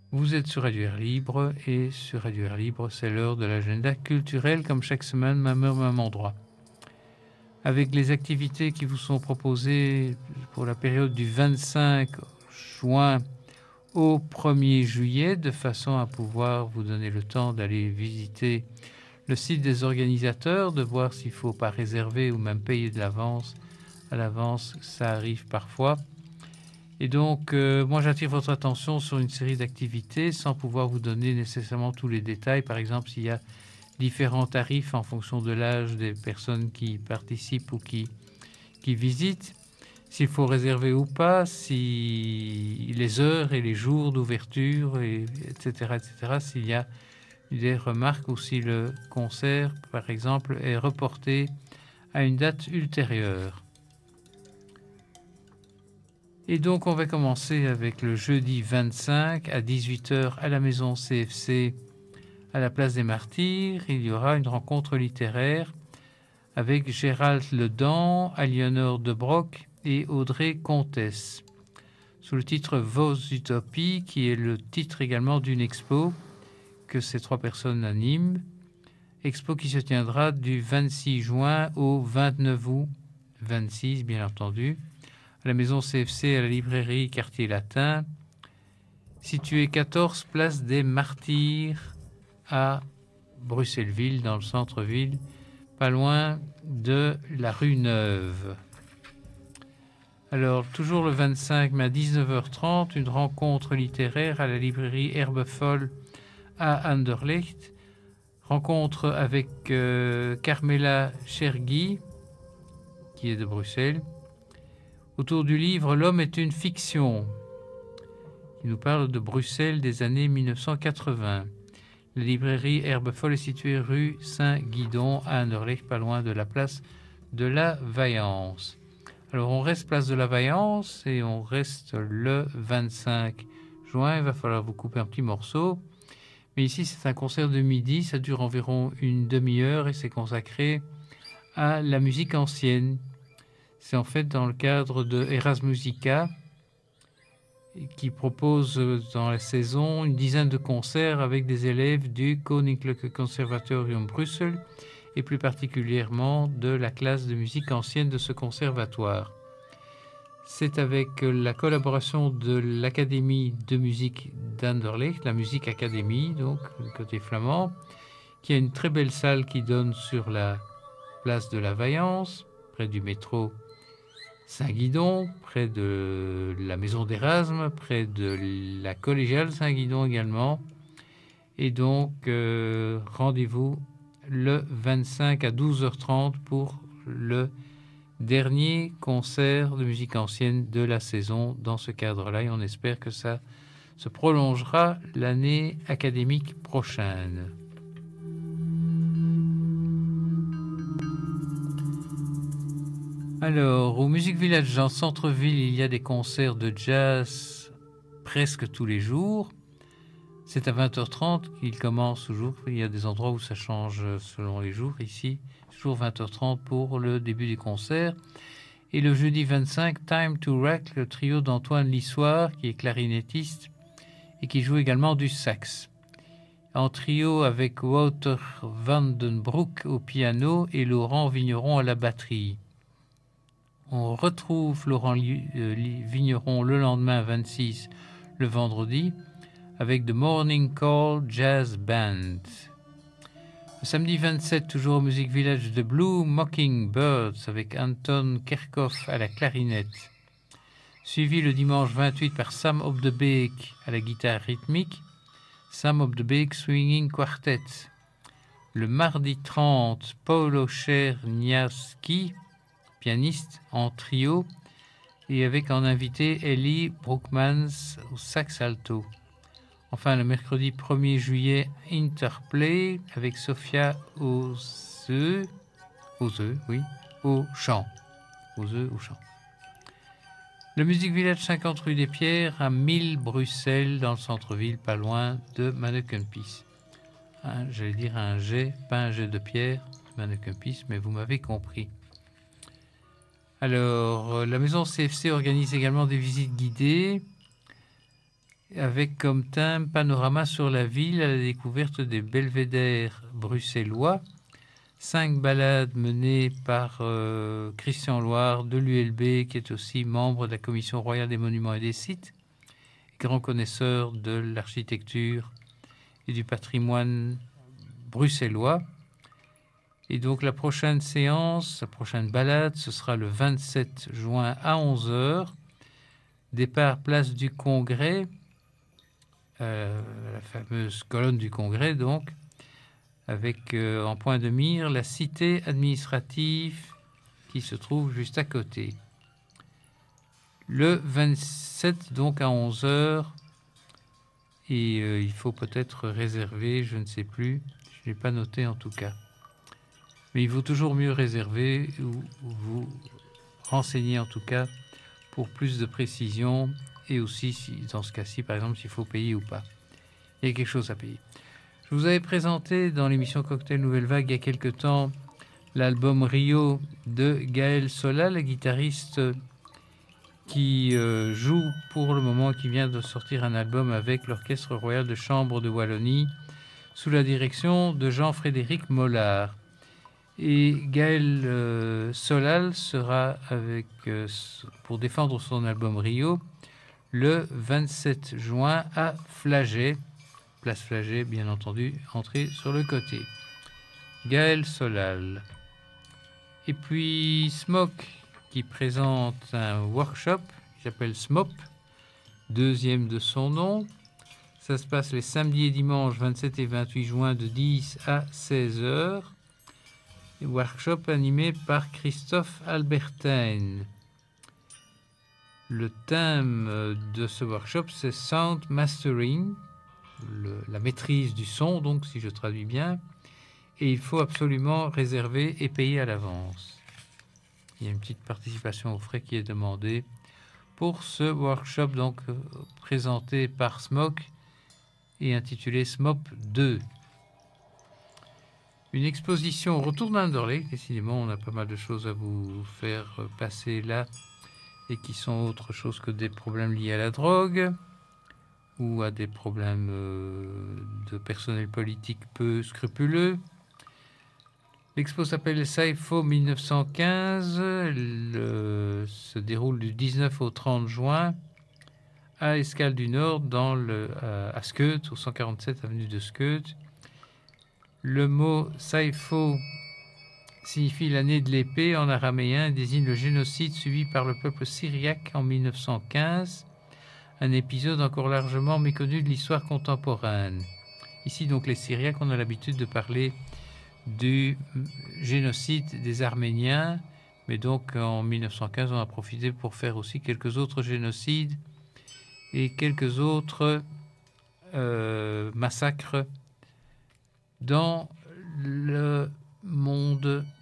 Vous êtes sur Radio Air Libre et sur Radio Air Libre, c'est l'heure de l'agenda culturel comme chaque semaine, même heure, même endroit. Avec les activités qui vous sont proposées pour la période du 25 juin au 1er juillet, de façon à pouvoir vous donner le temps d'aller visiter le site des organisateurs, de voir s'il ne faut pas réserver ou même payer de l'avance. À l'avance, ça arrive parfois. Et donc, moi, j'attire votre attention sur une série d'activités sans pouvoir vous donner nécessairement tous les détails. Par exemple, s'il y a différents tarifs en fonction de l'âge des personnes qui participent ou qui visitent, s'il faut réserver ou pas, si les heures et les jours d'ouverture, etc., etc., s'il y a des remarques ou si le concert, par exemple, est reporté à une date ultérieure. Et donc, on va commencer avec le jeudi 25 à 18h à la maison CFC à la place des Martyrs. Il y aura une rencontre littéraire avec Gérald Ledan, Aliénor de Broc et Audrey Comtesse, sous le titre Vos Utopies, qui est le titre également d'une expo que ces trois personnes animent. Expo qui se tiendra du 26 juin au 29 août, 26 bien entendu, à la maison CFC à la librairie Quartier Latin, située 14 place des Martyrs à Bruxelles-Ville, dans le centre-ville, pas loin de la rue Neuve. Alors, toujours le 25 mai à 19h30, une rencontre littéraire à la librairie Herbefolle à Anderlecht. Rencontre avec Carmela Chergui, qui est de Bruxelles, autour du livre L'homme est une fiction, qui nous parle de Bruxelles des années 1980. La librairie Herbefolle est située rue Saint-Guidon à Anderlecht, pas loin de la place de la Vaillance. Alors on reste place de la Vaillance et on reste le 25 juin. Il va falloir vous couper un petit morceau. Mais ici c'est un concert de midi, ça dure environ une demi-heure et c'est consacré à la musique ancienne. C'est en fait dans le cadre de Erasmusica, qui propose dans la saison une dizaine de concerts avec des élèves du Koninklijke Conservatorium Bruxelles et plus particulièrement de la classe de musique ancienne de ce conservatoire. C'est avec la collaboration de l'Académie de musique d'Anderlecht, la Musique Académie, donc du côté flamand, qui a une très belle salle qui donne sur la place de la Vaillance, près du métro Saint-Guidon, près de la maison d'Erasme, près de la collégiale Saint-Guidon également. Et donc, rendez-vous le 25 à 12h30 pour le dernier concert de musique ancienne de la saison dans ce cadre-là. Et on espère que ça se prolongera l'année académique prochaine. Alors, au Music Village, dans le centre-ville, il y a des concerts de jazz presque tous les jours. C'est à 20h30 qu'il commence toujours. Il y a des endroits où ça change selon les jours. Ici, toujours 20h30 pour le début des concerts. Et le jeudi 25, Time to Rock, le trio d'Antoine Lissoire, qui est clarinettiste et qui joue également du sax. En trio avec Wouter van den Broek au piano et Laurent Vigneron à la batterie. On retrouve Laurent Vigneron le lendemain 26, le vendredi, avec The Morning Call Jazz Band. Le samedi 27, toujours au Music Village, The Blue Mockingbirds avec Anton Kerkhoff à la clarinette. Suivi le dimanche 28 par Sam op de Beek à la guitare rythmique, Sam op de Beek Swinging Quartet. Le mardi 30, Paulo Czerniawski, pianiste en trio, et avec en invité Ellie Broekmans au sax alto. Enfin, le mercredi 1er juillet, Interplay avec Sophia au chant. Au chant. Le Music Village 50 rue des Pierres à 1000 Bruxelles, dans le centre-ville, pas loin de Manneken-Pis. J'allais dire un jet, pas un jet de pierre, Manneken-Pis, mais vous m'avez compris. Alors, la maison CFC organise également des visites guidées avec comme thème panorama sur la ville à la découverte des belvédères bruxellois. 5 balades menées par Christian Loire de l'ULB, qui est aussi membre de la Commission royale des monuments et des sites, grand connaisseur de l'architecture et du patrimoine bruxellois. Et donc la prochaine séance, la prochaine balade, ce sera le 27 juin à 11 h. Départ place du Congrès, la fameuse colonne du Congrès donc, avec en point de mire la cité administrative qui se trouve juste à côté. Le 27 donc à 11 h, et il faut peut-être réserver, je ne sais plus, je n'ai pas noté en tout cas. Mais il vaut toujours mieux réserver ou vous renseigner en tout cas pour plus de précision, et aussi si, dans ce cas-ci, par exemple, s'il faut payer ou pas. Il y a quelque chose à payer. Je vous avais présenté dans l'émission Cocktail Nouvelle Vague il y a quelque temps l'album Rio de Gaël Solal, le guitariste qui joue pour le moment, qui vient de sortir un album avec l'Orchestre Royal de Chambre de Wallonie sous la direction de Jean-Frédéric Mollard. Et Gaël Solal sera avec, pour défendre son album Rio le 27 juin à Flagey, place Flagey bien entendu, entrée sur le côté. Gaël Solal. Et puis Smock qui présente un workshop qui s'appelle SMOP, deuxième de son nom. Ça se passe les samedis et dimanches 27 et 28 juin de 10 à 16 h. Workshop animé par Christophe Albertin. Le thème de ce workshop, c'est Sound Mastering, la maîtrise du son, donc si je traduis bien, et il faut absolument réserver et payer à l'avance. Il y a une petite participation aux frais qui est demandée pour ce workshop, donc présenté par SMOC et intitulé SMOP 2. Une exposition au retour d'Anderlecht. Décidément, on a pas mal de choses à vous faire passer là, et qui sont autre chose que des problèmes liés à la drogue ou à des problèmes de personnel politique peu scrupuleux. L'expo s'appelle SAIFO 1915, se déroule du 19 au 30 juin à Escale du Nord, à Skeut, au 147 avenue de Skeut. Le mot SAIFO signifie l'année de l'épée en araméen, désigne le génocide subi par le peuple syriaque en 1915, un épisode encore largement méconnu de l'histoire contemporaine. Ici donc les Syriaques, on a l'habitude de parler du génocide des Arméniens, mais donc en 1915 on a profité pour faire aussi quelques autres génocides et quelques autres massacres dans le monde